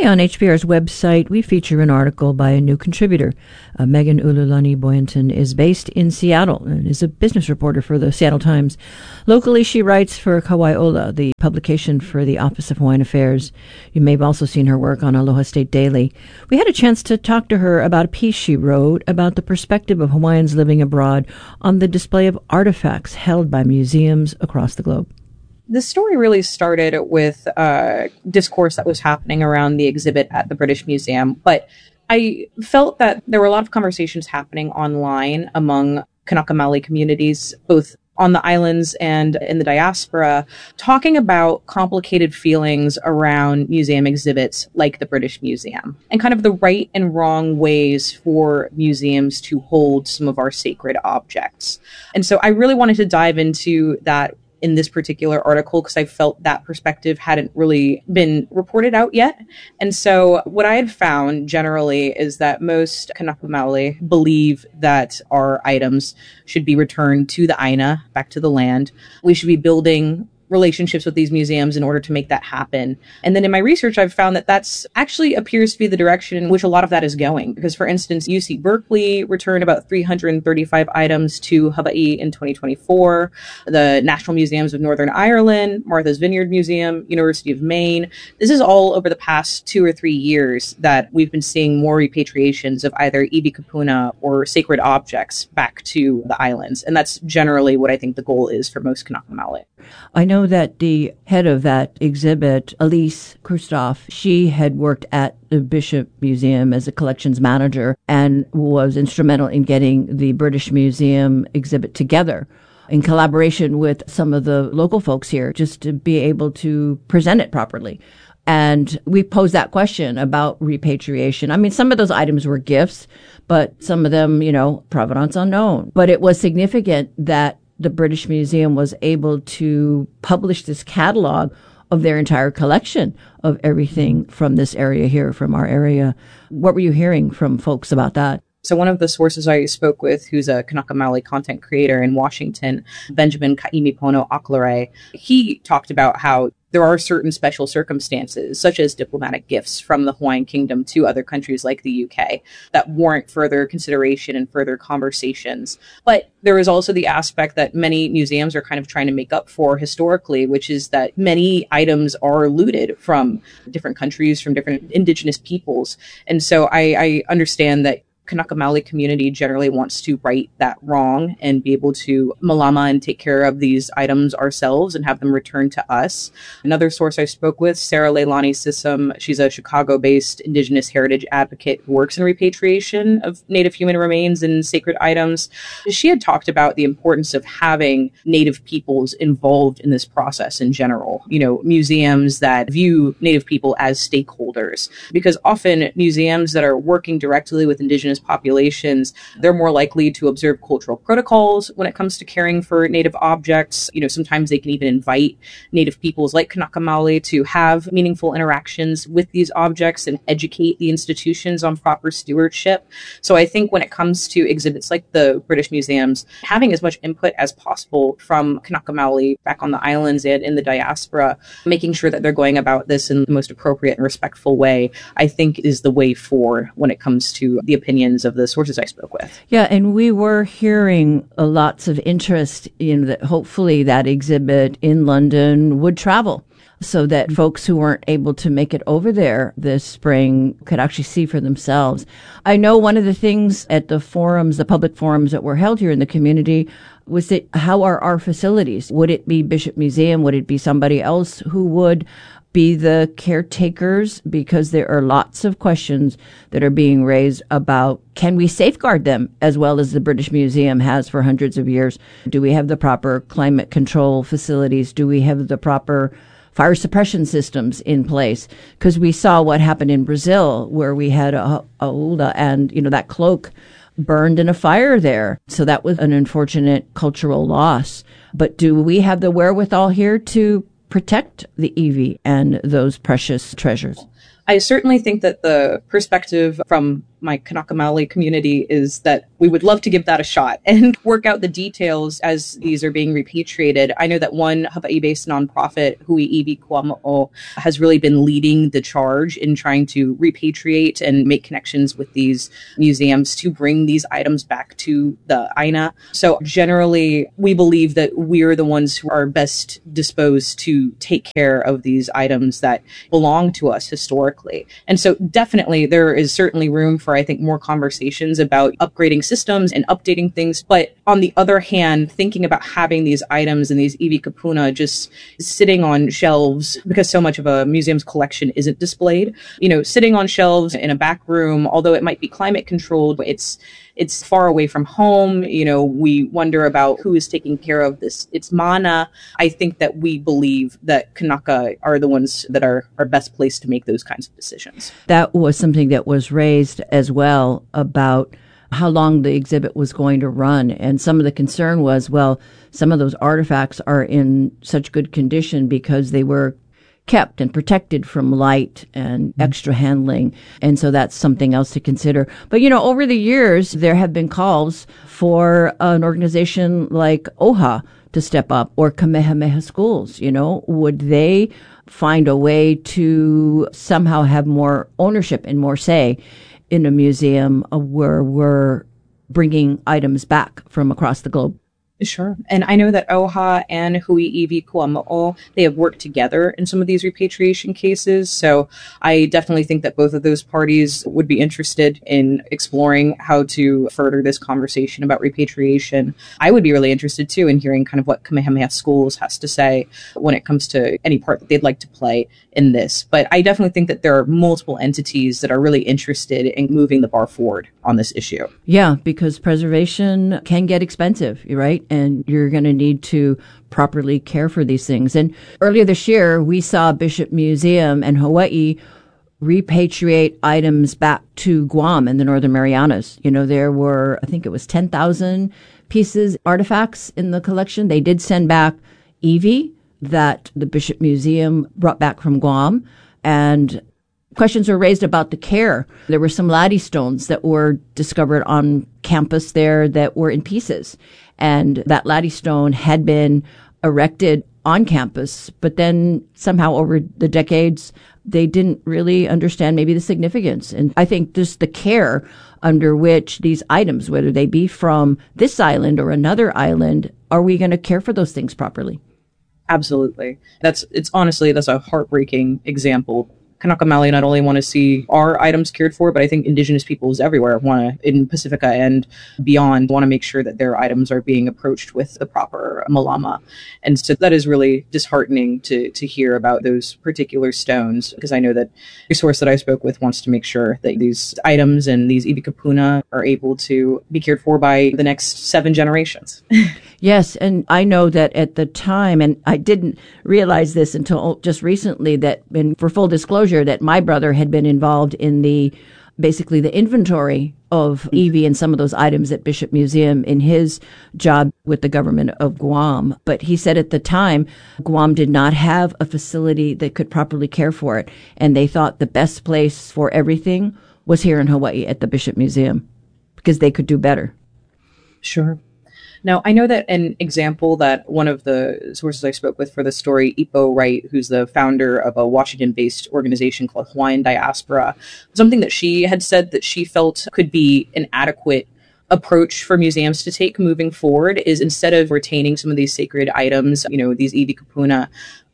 Today on HPR's website, we feature an article by a new contributor. Megan Ululani Boynton is based in Seattle and is a business reporter for the Seattle Times. Locally, she writes for Kawaiʻola, the publication for the Office of Hawaiian Affairs. You may have also seen her work on Aloha State Daily. We had a chance to talk to her about a piece she wrote about the perspective of Hawaiians living abroad on the display of artifacts held by museums across the globe. The story really started with a discourse that was happening around the exhibit at the British Museum, but I felt that there were a lot of conversations happening online among Kanaka Maoli communities, both on the islands and in the diaspora, talking about complicated feelings around museum exhibits like the British Museum and kind of the right and wrong ways for museums to hold some of our sacred objects. And so I really wanted to dive into that in this particular article because I felt that perspective hadn't really been reported out yet. And so what I had found generally is that most Kanaka Maoli believe that our items should be returned to the Aina, back to the land. We should be building relationships with these museums in order to make that happen. And then in my research, I've found that that's actually appears to be the direction in which a lot of that is going. Because, for instance, UC Berkeley returned about 335 items to Hawaii in 2024. The National Museums of Northern Ireland, Martha's Vineyard Museum, University of Maine. This is all over the past 2 or 3 years that we've been seeing more repatriations of either iwi kupuna or sacred objects back to the islands. And that's generally what I think the goal is for most Kanaka Maoli. I know that the head of that exhibit, Elise Kristoff, she had worked at the Bishop Museum as a collections manager and was instrumental in getting the British Museum exhibit together in collaboration with some of the local folks here, just to be able to present it properly. And we posed that question about repatriation. I mean, some of those items were gifts, but some of them, provenance unknown. But it was significant that the British Museum was able to publish this catalog of their entire collection of everything from this area here, from our area. What were you hearing from folks about that? So one of the sources I spoke with, who's a Kanaka Maoli content creator in Washington, Benjamin Kaimipono Aklare, he talked about how there are certain special circumstances, such as diplomatic gifts from the Hawaiian Kingdom to other countries like the UK, that warrant further consideration and further conversations. But there is also the aspect that many museums are kind of trying to make up for historically, which is that many items are looted from different countries, from different indigenous peoples. And so I understand that Kanaka Maoli community generally wants to right that wrong and be able to malama and take care of these items ourselves and have them returned to us. Another source I spoke with, Sarah Leilani Sissom, she's a Chicago-based Indigenous heritage advocate who works in repatriation of Native human remains and sacred items. She had talked about the importance of having Native peoples involved in this process in general. Museums that view Native people as stakeholders, because often museums that are working directly with Indigenous populations, they're more likely to observe cultural protocols when it comes to caring for Native objects. Sometimes they can even invite Native peoples like Kanaka Maoli to have meaningful interactions with these objects and educate the institutions on proper stewardship. So I think when it comes to exhibits like the British Museums, having as much input as possible from Kanaka Maoli back on the islands and in the diaspora, making sure that they're going about this in the most appropriate and respectful way, I think is the way forward when it comes to the opinions of the sources I spoke with. Yeah, and we were hearing lots of interest in that. Hopefully that exhibit in London would travel so that folks who weren't able to make it over there this spring could actually see for themselves. I know one of the things at the forums, the public forums that were held here in the community, was that how are our facilities? Would it be Bishop Museum? Would it be somebody else who would be the caretakers? Because there are lots of questions that are being raised about, can we safeguard them as well as the British Museum has for hundreds of years? Do we have the proper climate control facilities? Do we have the proper fire suppression systems in place? Because we saw what happened in Brazil, where we had a hula and, that cloak burned in a fire there. So that was an unfortunate cultural loss. But do we have the wherewithal here to protect the iwi and those precious treasures? I certainly think that the perspective from my Kanaka Maoli community is that we would love to give that a shot and work out the details as these are being repatriated. I know that one Hawaii-based nonprofit, Hui Iwi Kuamo'o, has really been leading the charge in trying to repatriate and make connections with these museums to bring these items back to the Aina. So generally, we believe that we're the ones who are best disposed to take care of these items that belong to us historically. And so definitely there is certainly room for, I think, more conversations about upgrading systems and updating things. But on the other hand, thinking about having these items and these iwi kupuna just sitting on shelves, because so much of a museum's collection isn't displayed, sitting on shelves in a back room, although it might be climate controlled, it's far away from home. We wonder about who is taking care of this. It's mana. I think that we believe that Kanaka are the ones that are best placed to make those kinds of decisions. That was something that was raised as well about how long the exhibit was going to run. And some of the concern was, well, some of those artifacts are in such good condition because they were kept and protected from light and extra handling. And so that's something else to consider. But, over the years, there have been calls for an organization like OHA to step up, or Kamehameha Schools. Would they find a way to somehow have more ownership and more say in a museum where we're bringing items back from across the globe? Sure. And I know that OHA and Hui Iwi Kuamo'o, they have worked together in some of these repatriation cases. So I definitely think that both of those parties would be interested in exploring how to further this conversation about repatriation. I would be really interested, too, in hearing kind of what Kamehameha Schools has to say when it comes to any part that they'd like to play in this. But I definitely think that there are multiple entities that are really interested in moving the bar forward on this issue. Yeah, because preservation can get expensive, right? And you're going to need to properly care for these things. And earlier this year, we saw Bishop Museum and Hawaii repatriate items back to Guam and the Northern Marianas. There were, I think it was 10,000 pieces, artifacts in the collection. They did send back iwi that the Bishop Museum brought back from Guam. And questions were raised about the care. There were some laddie stones that were discovered on campus there that were in pieces. And that laddie stone had been erected on campus, but then somehow over the decades, they didn't really understand maybe the significance. And I think just the care under which these items, whether they be from this island or another island, are we going to care for those things properly? Absolutely. That's a heartbreaking example. Kanaka Maoli not only want to see our items cared for, but I think Indigenous peoples everywhere in Pacifica and beyond want to make sure that their items are being approached with the proper malama. And so that is really disheartening to hear about those particular stones, because I know that the source that I spoke with wants to make sure that these items and these iwi kupuna are able to be cared for by the next 7 generations. Yes, and I know that at the time, and I didn't realize this until just recently, that, and for full disclosure, that my brother had been involved in basically the inventory of iwi and some of those items at Bishop Museum in his job with the government of Guam. But he said at the time, Guam did not have a facility that could properly care for it. And they thought the best place for everything was here in Hawaii at the Bishop Museum, because they could do better. Sure. Now, I know that an example that one of the sources I spoke with for the story, Ipo Wright, who's the founder of a Washington-based organization called Hawaiian Diaspora, something that she had said that she felt could be an adequate approach for museums to take moving forward is, instead of retaining some of these sacred items, these iwi kupuna,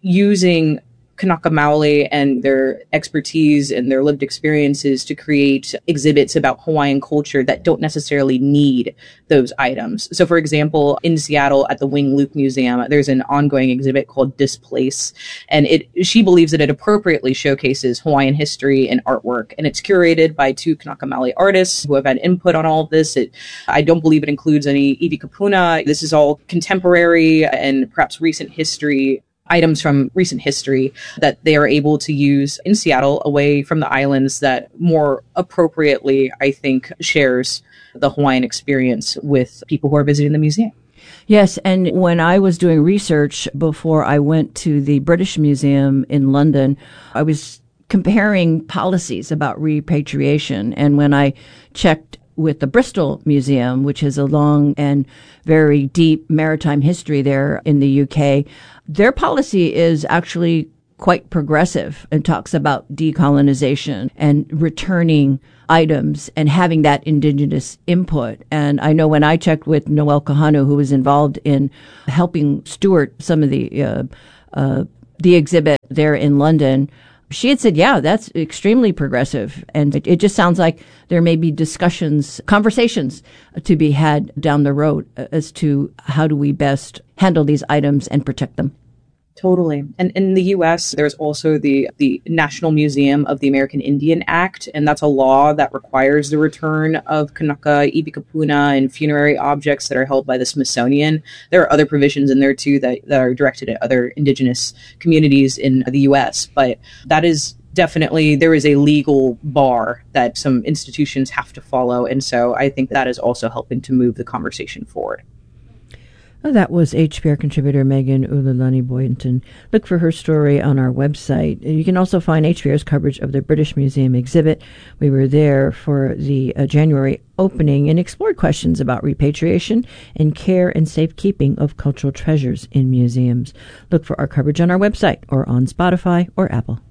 using Kanaka Maoli and their expertise and their lived experiences to create exhibits about Hawaiian culture that don't necessarily need those items. So, for example, in Seattle at the Wing Luke Museum, there's an ongoing exhibit called Displace, and she believes that it appropriately showcases Hawaiian history and artwork, and it's curated by 2 Kanaka Maoli artists who have had input on all of this. I don't believe it includes any iwi kupuna. This is all contemporary and perhaps recent history, items from recent history that they are able to use in Seattle away from the islands that more appropriately, I think, shares the Hawaiian experience with people who are visiting the museum. Yes, and when I was doing research before I went to the British Museum in London, I was comparing policies about repatriation. And when I checked with the Bristol Museum, which has a long and very deep maritime history there in the UK, their policy is actually quite progressive and talks about decolonization and returning items and having that indigenous input. And I know when I checked with Noelle Kahanu, who was involved in helping steward some of the exhibit there in London, she had said, yeah, that's extremely progressive. And it just sounds like there may be conversations to be had down the road as to how do we best handle these items and protect them. Totally. And in the U.S., there's also the National Museum of the American Indian Act, and that's a law that requires the return of Kanaka, ibi kupuna, and funerary objects that are held by the Smithsonian. There are other provisions in there, too, that are directed at other indigenous communities in the U.S., but that is definitely, there is a legal bar that some institutions have to follow, and so I think that is also helping to move the conversation forward. That was HPR contributor Megan Ululani Boynton. Look for her story on our website. You can also find HPR's coverage of the British Museum exhibit. We were there for the January opening and explored questions about repatriation and care and safekeeping of cultural treasures in museums. Look for our coverage on our website or on Spotify or Apple.